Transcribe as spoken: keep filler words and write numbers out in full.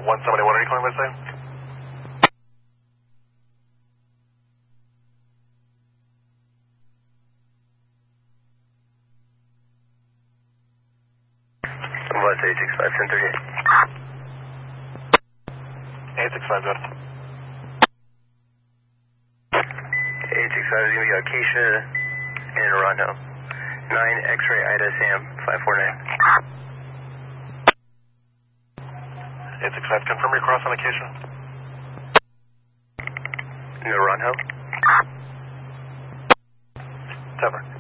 one seventy-one, are you calling by saying? What's eight six five, ten thirty-eight? eight six five, good. eight six five is going to be Acacia in Toronto. nine X-ray Ida Sam, five four nine. eight six five, confirm your cross on Acacia. Toronto? Sever.